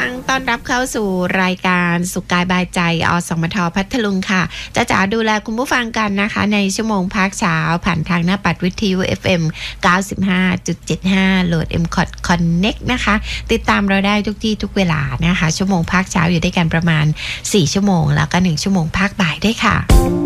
ฟังต้อนรับเข้าสู่รายการสุขกายบายใจอสมทพัทลุงค่ะจ๋าดูแลคุณผู้ฟังกันนะคะในชั่วโมงพักเช้าผ่านทางหน้าปัดวิทยุ FM 95.75 โหลด MCOT Connect นะคะติดตามเราได้ทุกที่ทุกเวลานะคะชั่วโมงพักเช้าอยู่ด้วยกันประมาณ4ชั่วโมงแล้วก็1ชั่วโมงพักบ่ายด้วยค่ะ